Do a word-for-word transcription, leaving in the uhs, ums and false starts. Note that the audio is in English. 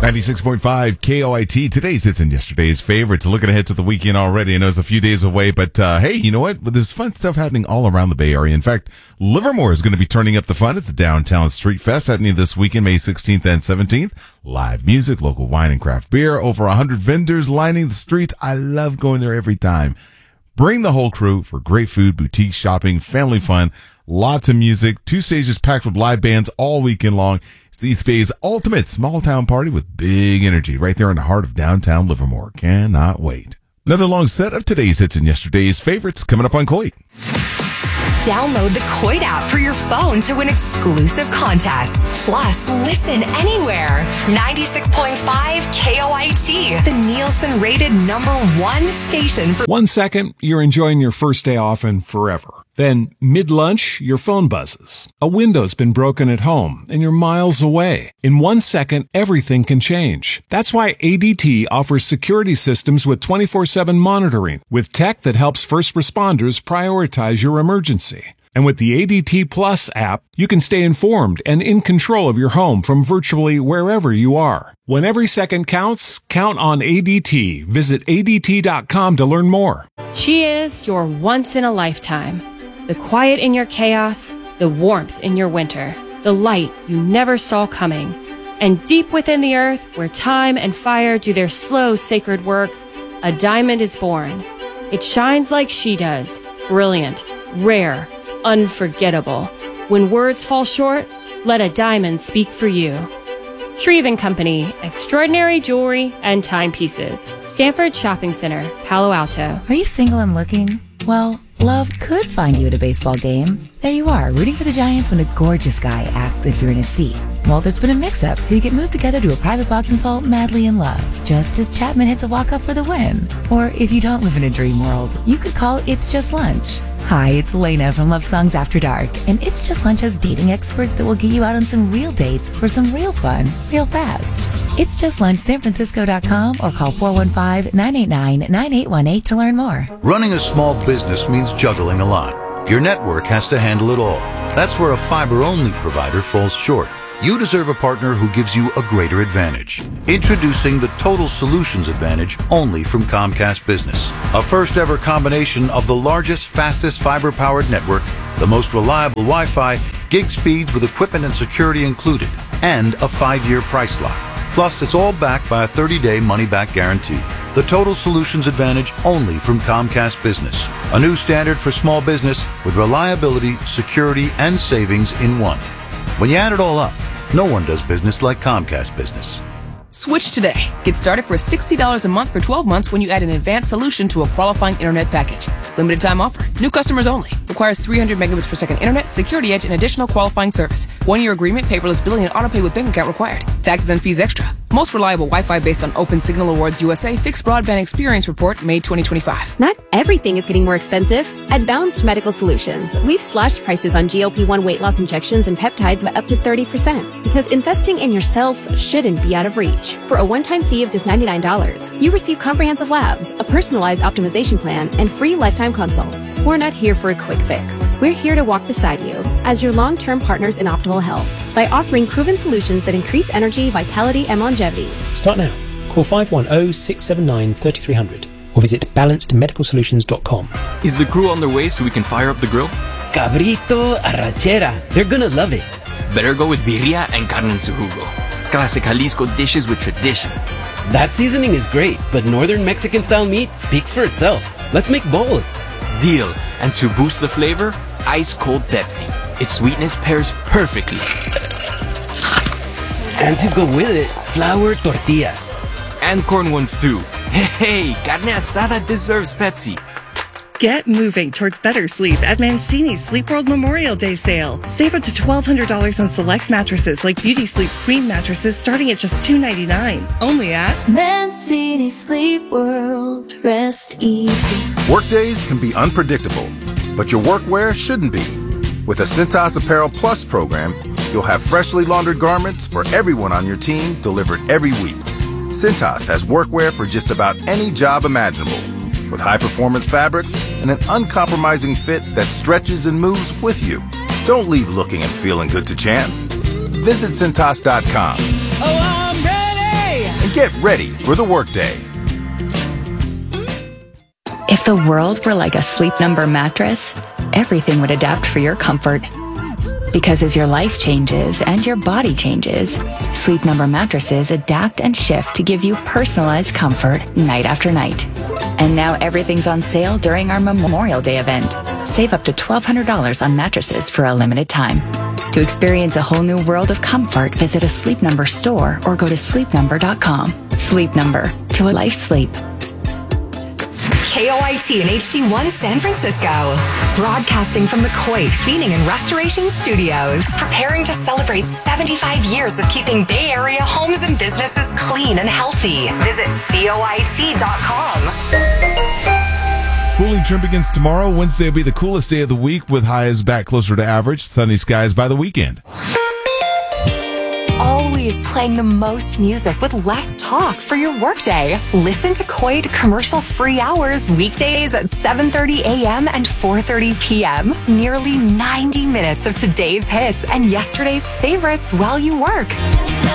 ninety-six point five K O I T, today's hits and yesterday's favorites. Looking ahead to the weekend already. I know it's a few days away, but uh, hey, you know what? There's fun stuff happening all around the Bay Area. In fact, Livermore is going to be turning up the fun at the Downtown Street Fest happening this weekend, May sixteenth and seventeenth. Live music, local wine and craft beer, over one hundred vendors lining the streets. I love going there every time. Bring the whole crew for great food, boutique shopping, family fun, lots of music, two stages packed with live bands all weekend long. It's the East Bay's ultimate small town party with big energy right there in the heart of downtown Livermore. Cannot wait. Another long set of today's hits and yesterday's favorites coming up on Coit. Download the Coit app for your phone to win exclusive contests. Plus, listen anywhere. ninety-six point five K O I T, the Nielsen rated number one station. For One second, you're enjoying your first day off and forever. Then, mid-lunch, your phone buzzes. A window's been broken at home, and you're miles away. In one second, everything can change. That's why A D T offers security systems with twenty-four seven monitoring, with tech that helps first responders prioritize your emergency. And with the A D T Plus app, you can stay informed and in control of your home from virtually wherever you are. When every second counts, count on A D T. Visit A D T dot com to learn more. She is your once-in-a-lifetime. The quiet in your chaos, the warmth in your winter, the light you never saw coming. And deep within the earth, where time and fire do their slow, sacred work, a diamond is born. It shines like she does, brilliant, rare, unforgettable. When words fall short, let a diamond speak for you. Shreve and Company, extraordinary jewelry and timepieces. Stanford Shopping Center, Palo Alto. Are you single and looking? Well, love could find you at a baseball game. There you are, rooting for the Giants when a gorgeous guy asks if you're in his seat. Well, there's been a mix-up, so you get moved together to a private box and fall madly in love, just as Chapman hits a walk-up for the win. Or if you don't live in a dream world, you could call It's Just Lunch. Hi, it's Elena from Love Songs After Dark, and It's Just Lunch has dating experts that will get you out on some real dates for some real fun, real fast. It's Just Lunch San Francisco dot com or call four one five, nine eight nine, nine eight one eight to learn more. Running a small business means juggling a lot. Your network has to handle it all. That's where a fiber-only provider falls short. You deserve a partner who gives you a greater advantage. Introducing the Total Solutions Advantage only from Comcast Business. A first-ever combination of the largest, fastest fiber-powered network, the most reliable Wi-Fi, gig speeds with equipment and security included, and a five-year price lock. Plus, it's all backed by a thirty-day money-back guarantee. The Total Solutions Advantage only from Comcast Business. A new standard for small business with reliability, security, and savings in one. When you add it all up, no one does business like Comcast Business. Switch today. Get started for sixty dollars a month for twelve months when you add an advanced solution to a qualifying internet package. Limited time offer. New customers only. Requires three hundred megabits per second internet, security edge, and additional qualifying service. One-year agreement, paperless billing, and autopay with bank account required. Taxes and fees extra. Most reliable Wi-Fi based on Open Signal Awards U S A Fixed Broadband Experience Report, May twenty twenty-five. Not everything is getting more expensive. At Balanced Medical Solutions, we've slashed prices on G L P one weight loss injections and peptides by up to thirty percent. Because investing in yourself shouldn't be out of reach. For a one-time fee of just ninety-nine dollars, you receive comprehensive labs, a personalized optimization plan, and free lifetime consults. We're not here for a quick fix. We're here to walk beside you as your long-term partners in optimal health by offering proven solutions that increase energy, vitality, and longevity. Start now. Call five one zero, six seven nine, three three zero zero or visit balanced medical solutions dot com. Is the crew on their way so we can fire up the grill? Cabrito, arrachera. They're gonna love it. Better go with birria and carne en su jugo. Classic Jalisco dishes with tradition. That seasoning is great, but northern Mexican-style meat speaks for itself. Let's make both. Deal. And to boost the flavor, ice-cold Pepsi. Its sweetness pairs perfectly. And to go with it, flour tortillas. And corn ones too. Hey, carne asada deserves Pepsi. Get moving towards better sleep at Mancini's Sleep World Memorial Day sale. Save up to twelve hundred dollars on select mattresses like Beauty Sleep Queen mattresses starting at just two ninety-nine. Only at Mancini Sleep World. Rest easy. Workdays can be unpredictable, but your workwear shouldn't be. With a Cintas Apparel Plus program, you'll have freshly laundered garments for everyone on your team delivered every week. Cintas has workwear for just about any job imaginable, with high-performance fabrics and an uncompromising fit that stretches and moves with you. Don't leave looking and feeling good to chance. Visit Cintas dot com. Oh, I'm ready! and get ready for the workday. If the world were like a Sleep Number mattress, everything would adapt for your comfort. Because as your life changes and your body changes, Sleep Number mattresses adapt and shift to give you personalized comfort night after night. And now everything's on sale during our Memorial Day event. Save up to twelve hundred dollars on mattresses for a limited time. To experience a whole new world of comfort, visit a Sleep Number store or go to sleep number dot com. Sleep Number, to a life sleep. K O I T and H D one San Francisco. Broadcasting from the Coit Cleaning and Restoration Studios. Preparing to celebrate seventy-five years of keeping Bay Area homes and businesses clean and healthy. Visit coit dot com. Cooling trim begins tomorrow. Wednesday will be the coolest day of the week with highs back closer to average. Sunny skies by the weekend. Always playing the most music with less talk for your workday. Listen to Coit commercial-free hours weekdays at seven thirty a.m. and four thirty p.m. Nearly ninety minutes of today's hits and yesterday's favorites while you work.